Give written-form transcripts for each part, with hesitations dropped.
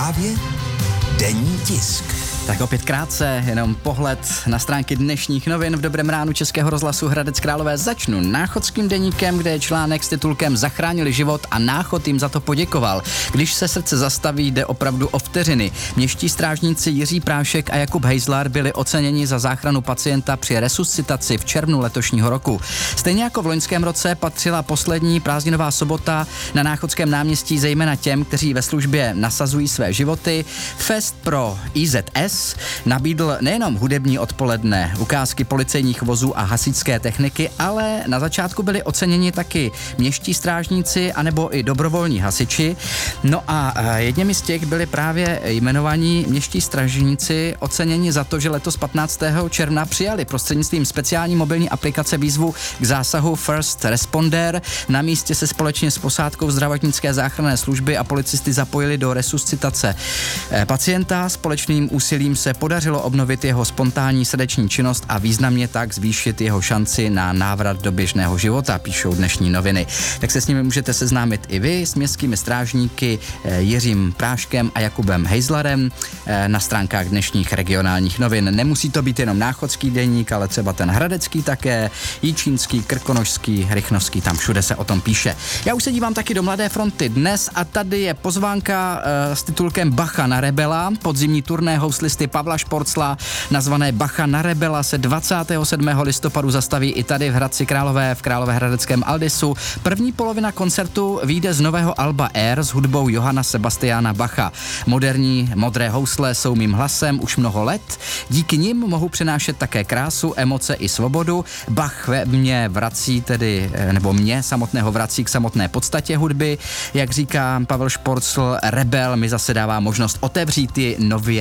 Právě denní tisk. Tak opět krátce, jenom pohled na stránky dnešních novin v Dobrém ránu Českého rozhlasu Hradec Králové. Začnu náchodským deníkem, kde je článek s titulkem Zachránili život a Náchod jim za to poděkoval. Když se srdce zastaví, jde opravdu o vteřiny. Městští strážníci Jiří Prášek a Jakub Hejzlar byli oceněni za záchranu pacienta při resuscitaci v červnu letošního roku. Stejně jako v loňském roce patřila poslední prázdninová sobota na Náchodském náměstí zejména těm, kteří ve službě nasazují své životy. Fest pro IZS nabídl nejenom hudební odpoledne, ukázky policejních vozů a hasičské techniky, ale na začátku byli oceněni taky městští strážníci anebo i dobrovolní hasiči. No a jedněmi z těch byli právě jmenovaní městští strážníci oceněni za to, že letos 15. června přijali prostřednictvím speciální mobilní aplikace výzvu k zásahu First Responder. Na místě se společně s posádkou zdravotnické záchranné služby a policisty zapojili do resuscitace pacienta. Společným úsilím se podařilo obnovit jeho spontánní srdeční činnost a významně tak zvýšit jeho šanci na návrat do běžného života, píšou dnešní noviny. Tak se s nimi můžete seznámit i vy s městskými strážníky Jiřím Práškem a Jakubem Hejzlarem na stránkách dnešních regionálních novin. Nemusí to být jenom náchodský deník, ale třeba ten hradecký také, jičínský, krkonošský, rychnovský, tam všude se o tom píše. Já už se dívám taky do Mladé fronty dnes a tady je pozvánka s titulkem Bacha na rebela. Podzimní turné houslisty Pavla Šporcla nazvané Bacha na rebela se 27. listopadu zastaví i tady v Hradci Králové v Královéhradeckém Aldisu. První polovina koncertu vyjde z nového alba Air s hudbou Johanna Sebastiana Bacha. Moderní modré housle jsou mým hlasem už mnoho let. Díky nim mohu přenášet také krásu, emoce i svobodu. Bach mě vrací tedy, nebo mě samotného vrací k samotné podstatě hudby. Jak říká Pavel Šporcl, rebel mi zase dává možnost otevřít ty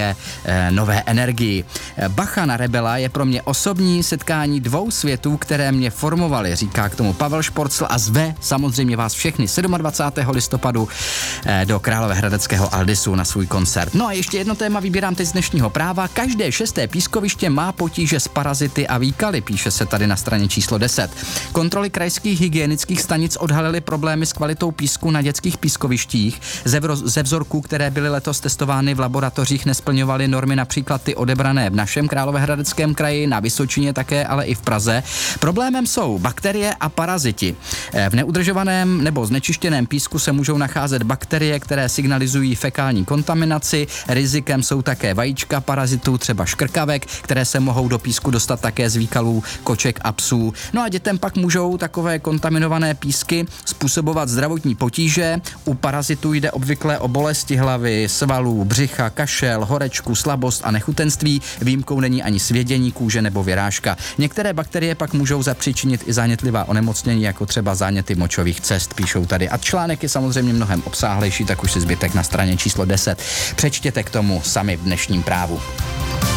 nové energii. Bacha na rebela je pro mě osobní setkání dvou světů, které mě formovaly, říká k tomu Pavel Šporcl a zve samozřejmě vás všechny 27. listopadu do Královéhradeckého Aldisu na svůj koncert. No a ještě jedno téma vybírám teď z dnešního Práva. Každé 6. pískoviště má potíže s parazity a výkaly, píše se tady na straně číslo 10. Kontroly krajských hygienických stanic odhalily problémy s kvalitou písku na dětských pískovištích. Ze vzorků, které byly letos testovány v laboratořích, nesplňovaly normy například ty odebrané v našem Královéhradeckém kraji, na Vysočině také, ale i v Praze. Problémem jsou bakterie a paraziti. V neudržovaném nebo znečištěném písku se můžou nacházet bakterie, které signalizují fekální kontaminaci. Rizikem jsou také vajíčka parazitů, třeba škrkavek, které se mohou do písku dostat také z výkalů koček a psů. No a dětem pak můžou takové kontaminované písky způsobovat zdravotní potíže. U parazitů jde obvykle o bolesti hlavy, svalů, břicha, kašel, horečku, slabost a nechutenství. Výjimkou není ani svědění kůže nebo vyrážka. Některé bakterie pak můžou zapříčinit i zánětlivá onemocnění, jako třeba záněty močových cest, píšou tady. A článek je samozřejmě mnohem obsáhlejší, tak už si zbytek na straně číslo 10 přečtěte k tomu sami v dnešním Právu.